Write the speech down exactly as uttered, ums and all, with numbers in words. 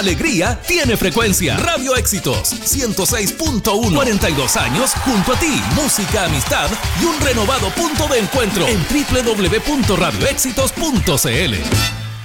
alegría tiene frecuencia. Radio Éxitos ciento seis punto uno. cuarenta y dos años junto a ti. Música, amistad y un renovado punto de encuentro en doble u doble u doble u punto radio éxitos punto c l.